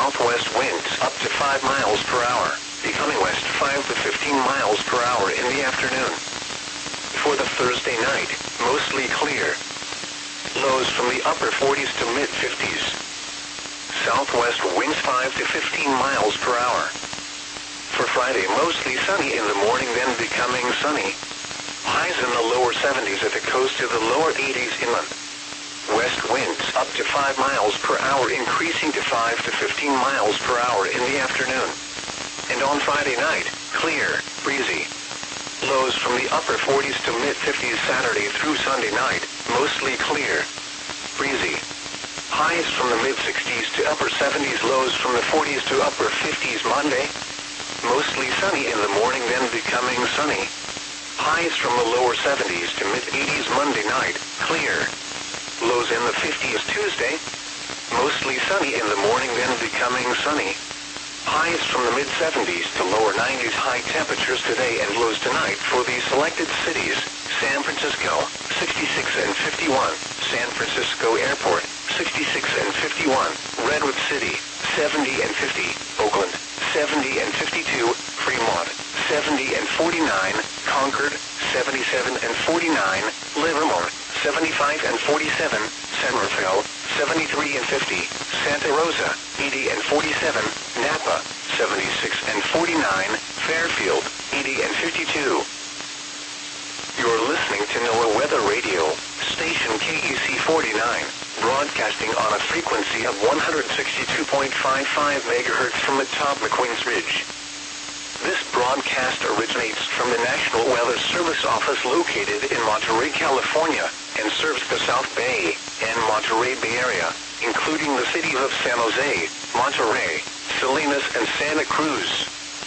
southwest winds up to 5 miles per hour, becoming west 5 to 15 miles per hour in the afternoon. For the Thursday night, mostly clear. Lows from the upper 40s to mid-50s. Southwest winds 5 to 15 miles per hour. For Friday, mostly sunny in the morning, then becoming sunny. Highs in the lower 70s at the coast to the lower 80s inland. West winds up to 5 miles per hour, increasing to 5 to 15 miles per hour in the afternoon. And on Friday night, clear, breezy. Lows from the upper 40s to mid-50s Saturday through Sunday night, mostly clear, breezy. Highs from the mid-60s to upper 70s, lows from the 40s to upper 50s Monday. Mostly sunny in the morning, then becoming sunny. Highs from the lower 70s to mid-80s Monday night, clear. Lows in the 50s Tuesday. Mostly sunny in the morning, then becoming sunny. Highs from the mid-70s to lower 90s high temperatures today and lows tonight for the selected cities: San Francisco, 66 and 51, San Francisco Airport, 66 and 51, Redwood City, 70 and 50, Oakland, 70 and 52, Fremont, 70 and 49, Concord, 77 and 49, Livermore, 75 and 47, San Rafael, 73 and 50, Santa Rosa, 80 and 47, Napa, 76 and 49, Fairfield, 80 and 52. You're listening to NOAA Weather Radio, station KEC 49, broadcasting on a frequency of 162.55 MHz from atop McQueen's Ridge. This broadcast originates from the National Weather Service office located in Monterey, California, and serves the South Bay and Monterey Bay Area, including the cities of San Jose, Monterey, Salinas, and Santa Cruz.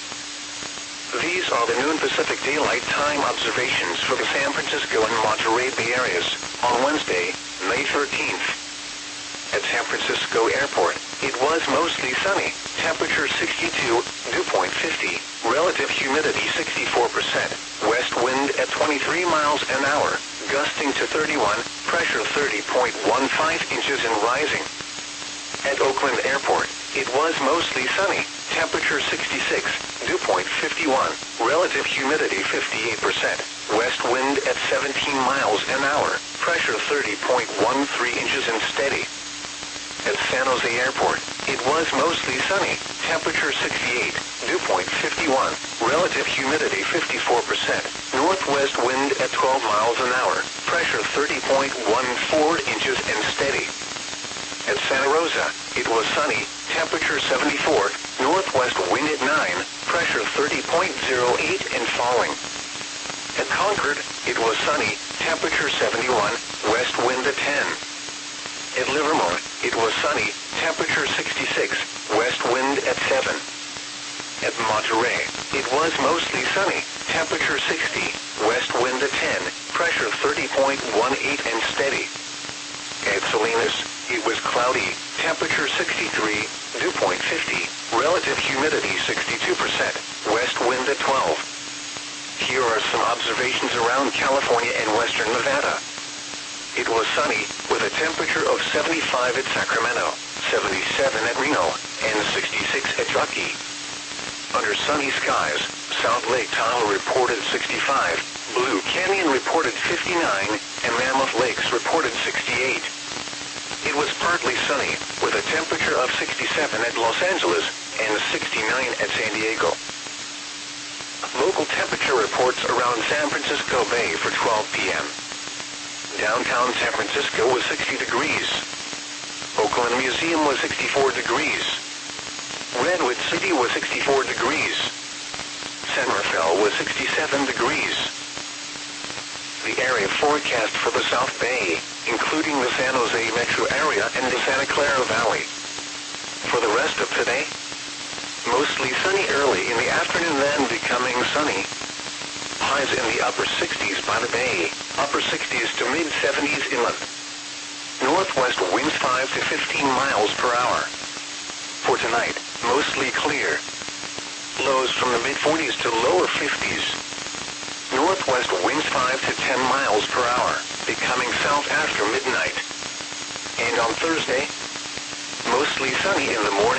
These are the noon Pacific Daylight Time observations for the San Francisco and Monterey Bay areas on Wednesday, May 13th. At San Francisco Airport, it was mostly sunny, temperature 62, dew point 50, relative humidity 64%, west wind at 23 miles an hour, gusting to 31, pressure 30.15 inches and rising. At Oakland Airport, it was mostly sunny, temperature 66, dew point 51, relative humidity 58%, west wind at 17 miles an hour, pressure 30.13 inches and steady. At San Jose Airport, it was mostly sunny, temperature 68, dew point 51, relative humidity 54%, northwest wind at 12 miles an hour, pressure 30.14 inches and steady. At Santa Rosa, it was sunny, temperature 74, northwest wind at 9, pressure 30.08 and falling. At Concord, it was sunny, temperature 71, west wind at 10. At Livermore, it was sunny, temperature 66, west wind at 7. At Monterey, it was mostly sunny, temperature 60, west wind at 10, pressure 30.18 and steady. At Salinas, it was cloudy, temperature 63, dew point 50, relative humidity 62%, west wind at 12. Here are some observations around California and western Nevada. It was sunny, with a temperature of 75 at Sacramento, 77 at Reno, and 66 at Truckee. Under sunny skies, South Lake Tahoe reported 65, Blue Canyon reported 59, and Mammoth Lakes reported 68. It was partly sunny, with a temperature of 67 at Los Angeles and 69 at San Diego. Local temperature reports around San Francisco Bay for 12 p.m. Downtown San Francisco was 60 degrees. Oakland Museum was 64 degrees. Redwood City was 64 degrees. San Rafael was 67 degrees. The area forecast for the South Bay, including the San Jose metro area and the Santa Clara Valley. For the rest of today, mostly sunny early in the afternoon, then becoming sunny. Highs in the upper 60s by the bay, upper 60s to mid-70s inland. Northwest winds 5 to 15 miles per hour. For tonight, mostly clear. Lows from the mid-40s to lower 50s. Northwest winds 5 to 10 miles per hour, becoming south after midnight. And on Thursday, mostly sunny in the morning.